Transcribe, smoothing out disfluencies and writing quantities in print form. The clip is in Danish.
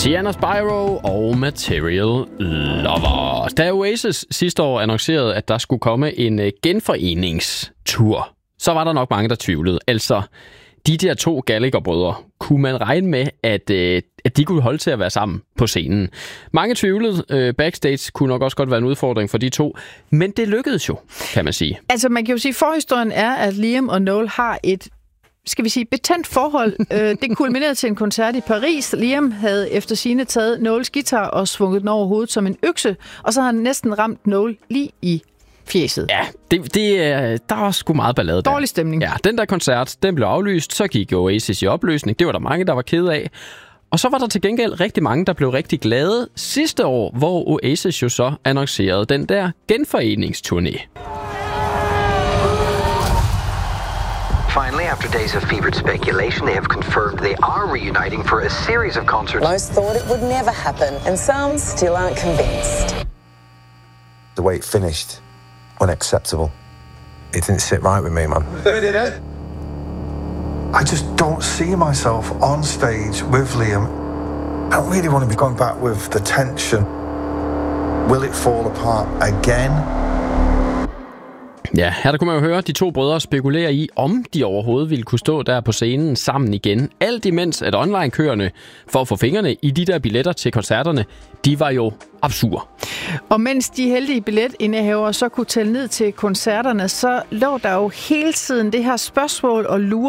Tiana Spyro og Material Lover. Da Oasis sidste år annoncerede, at der skulle komme en genforeningstur, så var der nok mange, der tvivlede. Altså, de der to Gallagher-brødre, kunne man regne med, at de kunne holde til at være sammen på scenen? Mange tvivlede. Backstage kunne nok også godt være en udfordring for de to, men det lykkedes jo, kan man sige. Altså, man kan jo sige, at forhistorien er, at Liam og Noel har et, skal vi sige, betændt forhold. Det kulminerede til en koncert i Paris. Liam havde efter sigende taget Noels guitar og svunget den over hovedet som en økse, og så har han næsten ramt Noel lige i fjeset. Ja, der var sgu meget ballade der. Dårlig stemning. Ja, den der koncert, den blev aflyst, så gik Oasis i opløsning. Det var der mange, der var kede af. Og så var der til gengæld rigtig mange, der blev rigtig glade sidste år, hvor Oasis jo så annoncerede den der genforeningsturné. Finally, after days of fevered speculation, they have confirmed they are reuniting for a series of concerts. Most thought it would never happen, and some still aren't convinced. The way it finished, unacceptable. It didn't sit right with me, man. Did it? I just don't see myself on stage with Liam. I don't really want to be going back with the tension. Will it fall apart again? Ja, her der kunne man jo høre de to brødre spekulere i, om de overhovedet ville kunne stå der på scenen sammen igen. Alt imens at online-køerne for at få fingrene i de der billetter til koncerterne, de var jo absurde. Og mens de heldige billetindehavere så kunne tælle ned til koncerterne, så lå der jo hele tiden det her spørgsmål og lure